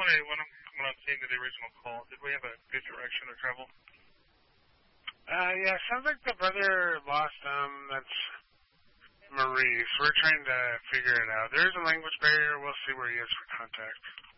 when I'm seeing the original call, did we have a good direction to travel? Yeah, sounds like the brother lost, that's Maurice. We're trying to figure it out. There is a language barrier. We'll see where he is for contact.